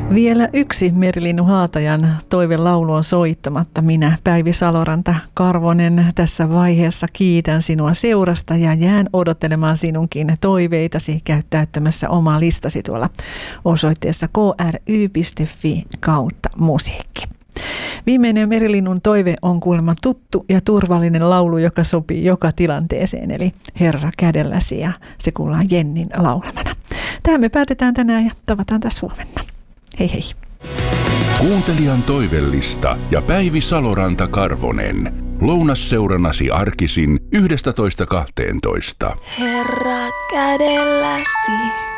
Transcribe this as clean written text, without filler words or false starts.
Vielä yksi Merilinnu Haatajan toivelaulu on soittamatta. Minä, Päivi Saloranta Karvonen, tässä vaiheessa kiitän sinua seurasta ja jään odottelemaan sinunkin toiveitasi. Käy täyttämässä omaa listasi tuolla osoitteessa kry.fi/musiikki. Viimeinen Merilinnun toive on kuulemma tuttu ja turvallinen laulu, joka sopii joka tilanteeseen, eli Herra kädelläsi, ja se kuullaan Jennin laulamana. Tähän me päätetään tänään ja tavataan taas huomenna. Hei hei. Kuuntelijan toivellista ja Päivi Saloranta Karvonen. Lounasseurannasi arkisin 11.12. Herra kädelläsi.